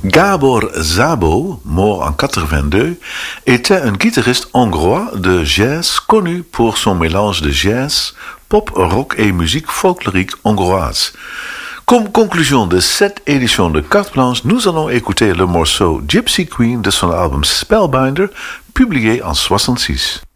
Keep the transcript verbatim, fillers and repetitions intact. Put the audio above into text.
Gabor Szabo, mort en quatre-vingt-deux, était un guitariste hongrois de jazz connu pour son mélange de jazz, pop, rock et musique folklorique hongroise. Comme conclusion de cette édition de Carte Blanche, nous allons écouter le morceau Gypsy Queen de son album Spellbinder, publié en soixante-six.